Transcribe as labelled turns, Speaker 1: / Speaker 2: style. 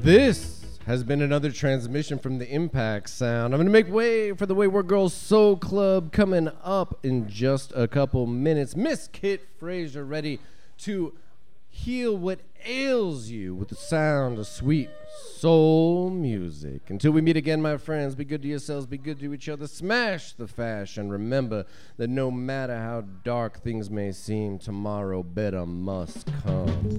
Speaker 1: This has been another transmission from the Impact Sound. I'm going to make way for the Wayward Girls Soul Club coming up in just a couple minutes. Miss Kit Frazier ready to heal what ails you with the sound of sweet soul music. Until we meet again, my friends, be good to yourselves, be good to each other, smash the fashion. Remember that no matter how dark things may seem, tomorrow better must come.